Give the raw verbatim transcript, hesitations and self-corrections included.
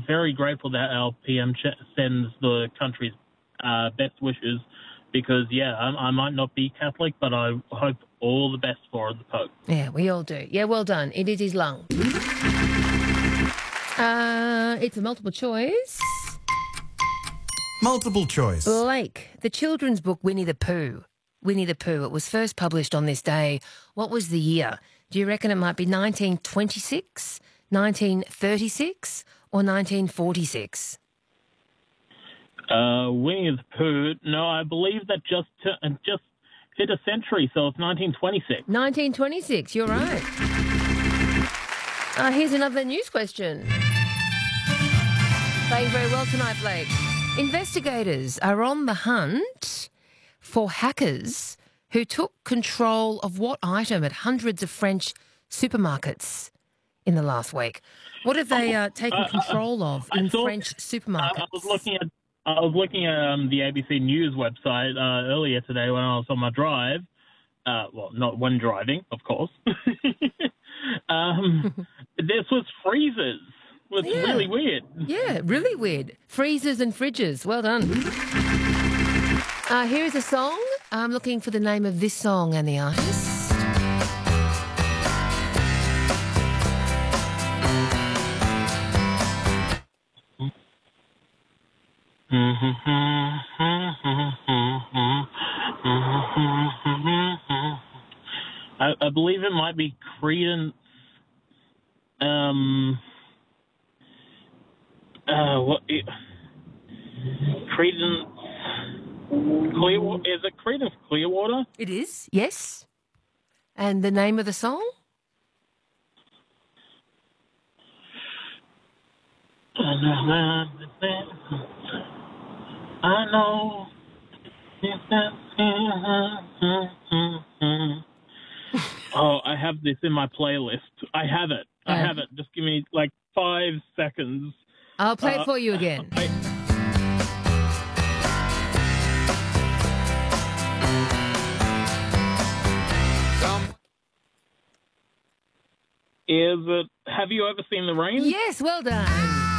very grateful that our P M ch- sends the country's uh, best wishes because, yeah, I, I might not be Catholic, but I hope all the best for the Pope. Yeah, we all do. Yeah, well done. It is his lung. Uh, it's a multiple choice. Multiple choice. Blake, the children's book Winnie the Pooh. Winnie the Pooh. It was first published on this day. What was the year? Do you reckon it might be nineteen twenty-six, nineteen thirty-six, or nineteen forty-six? Uh, Winnie the Pooh. No, I believe that just uh, just hit a century, so it's nineteen twenty-six. nineteen twenty-six. You're right. Uh, here's another news question. Playing very well tonight, Blake. Investigators are on the hunt for hackers who took control of what item at hundreds of French supermarkets in the last week? What have they uh, taken uh, control of in thought, French supermarkets? I, I was looking at I was looking at um, the A B C News website uh, earlier today when I was on my drive. Uh, well, not when driving, of course. um, this was freezers. It was Yeah. really weird. Yeah, really weird. Freezers and fridges. Well done. Uh, here is a song. I'm looking for the name of this song and the artist. I, I believe it might be Creedence. Um. Uh. What? It, Creedence. Clearwater. Is it Creedence Clearwater? It is, yes. And the name of the song? I know. Oh, I have this in my playlist. I have it. I have it. Just give me like five seconds. I'll play Uh, it for you again. I, Is it? Have you ever seen the rain? Yes, well done.